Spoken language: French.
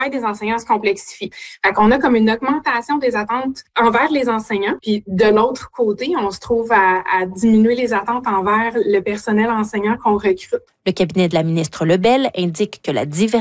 des enseignants se complexifie. Fait qu'on a comme une augmentation des attentes envers les enseignants, puis de l'autre côté, on se trouve à diminuer les attentes envers le personnel enseignant qu'on recrute. Le cabinet de la ministre Lebel indique que la diversité